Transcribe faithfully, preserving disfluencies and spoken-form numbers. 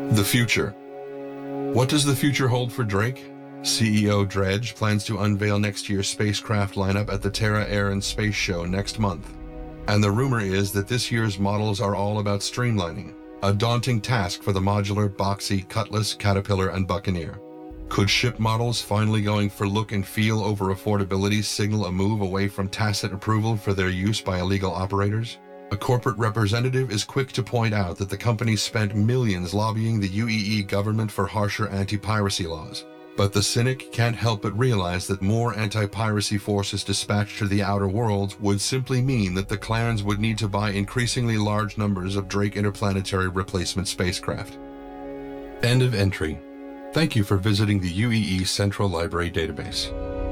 The future. What does the future hold for Drake? C E O Dredge plans to unveil next year's spacecraft lineup at the Terra Air and Space Show next month. And the rumor is that this year's models are all about streamlining, a daunting task for the modular, boxy Cutlass, Caterpillar, and Buccaneer. Could ship models finally going for look and feel over affordability signal a move away from tacit approval for their use by illegal operators? A corporate representative is quick to point out that the company spent millions lobbying the U A E government for harsher anti-piracy laws. But the cynic can't help but realize that more anti-piracy forces dispatched to the outer worlds would simply mean that the clans would need to buy increasingly large numbers of Drake interplanetary replacement spacecraft. End of entry. Thank you for visiting the U A E Central Library database.